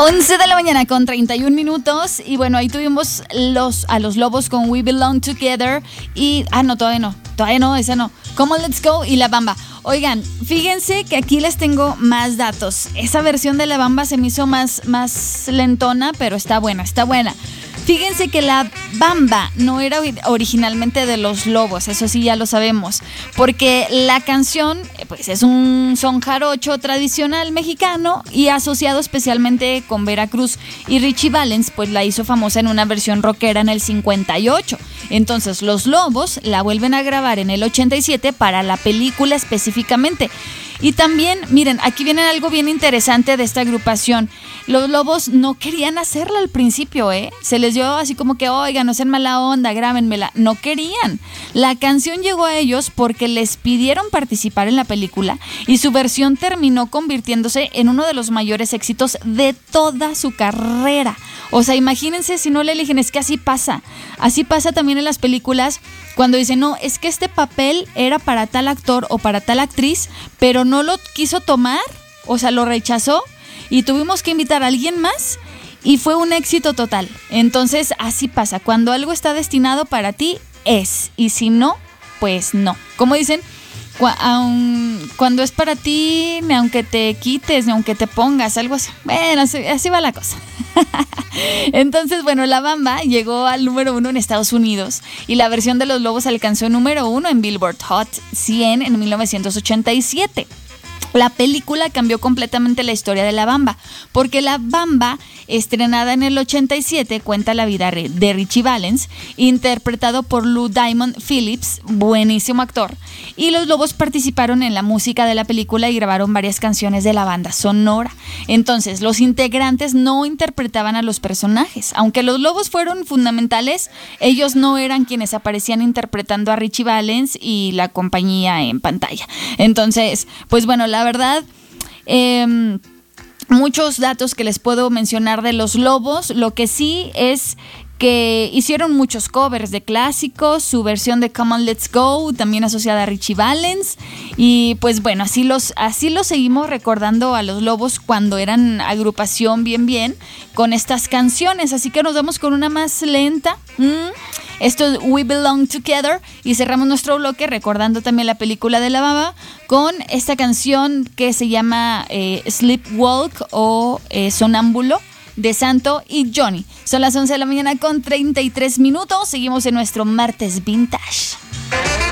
11 de la mañana con 31 minutos. Y bueno, ahí tuvimos a los Lobos con We Belong Together. Y, todavía no, esa no. Come On Let's Go y La Bamba. Oigan, fíjense que aquí les tengo más datos. Esa versión de La Bamba se me hizo más lentona, pero está buena. Fíjense que La Bamba no era originalmente de los Lobos, eso sí ya lo sabemos, porque la canción pues es un son jarocho tradicional mexicano y asociado especialmente con Veracruz, y Richie Valens pues la hizo famosa en una versión rockera en el 58. Entonces los Lobos la vuelven a grabar en el 87 para la película específicamente. Y también, miren, aquí viene algo bien interesante de esta agrupación. Los Lobos no querían hacerla al principio, se les dio así como que, oigan, no sean mala onda, grábenmela. No querían. La canción llegó a ellos porque les pidieron participar en la película y su versión terminó convirtiéndose en uno de los mayores éxitos de toda su carrera. O sea, imagínense si no le eligen, es que así pasa. Así pasa también en las películas cuando dicen, no, es que este papel era para tal actor o para tal actriz, pero no lo quiso tomar, o sea, lo rechazó y tuvimos que invitar a alguien más y fue un éxito total. Entonces, así pasa. Cuando algo está destinado para ti, es. Y si no, pues no. Como dicen, cuando es para ti, ni aunque te quites, ni aunque te pongas, algo así. Bueno, así va la cosa. Entonces, bueno, La Bamba llegó al número 1 en Estados Unidos y la versión de Los Lobos alcanzó el número 1 en Billboard Hot 100 en 1987. La película cambió completamente la historia de La Bamba, porque La Bamba, estrenada en el 87, cuenta la vida de Richie Valens, interpretado por Lou Diamond Phillips, buenísimo actor, y los Lobos participaron en la música de la película y grabaron varias canciones de la banda sonora. Entonces, los integrantes no interpretaban a los personajes. Aunque los Lobos fueron fundamentales, ellos no eran quienes aparecían interpretando a Richie Valens y la compañía en pantalla. Entonces, pues bueno, la verdad, muchos datos que les puedo mencionar de los Lobos. Lo que sí es que hicieron muchos covers de clásicos, su versión de Come On Let's Go también asociada a Richie Valens, y pues bueno, así los seguimos recordando a los Lobos cuando eran agrupación bien con estas canciones. Así que nos vamos con una más lenta. Esto es We Belong Together y cerramos nuestro bloque recordando también la película de La Bamba con esta canción que se llama Sleepwalk o Sonámbulo, de Santo y Johnny. Son las 11 de la mañana con 33 minutos. Seguimos en nuestro martes vintage.